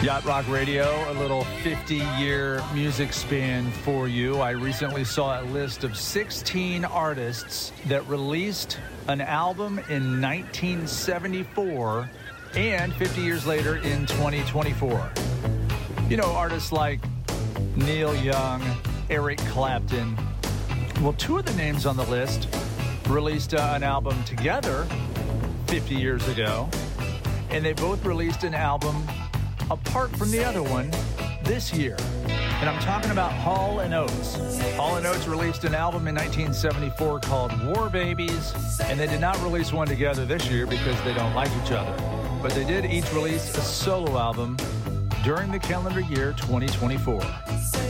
Yacht Rock Radio, a little 50-year music span for you. I recently saw a list of 16 artists that released an album in 1974 and 50 years later in 2024. You know, artists like Neil Young, Eric Clapton. Well, two of the names on the list released an album together 50 years ago, and they both released an album apart from the other one this year. And I'm talking about Hall & Oates. Hall & Oates released an album in 1974 called War Babies, and they did not release one together this year because they don't like each other. But they did each release a solo album during the calendar year 2024.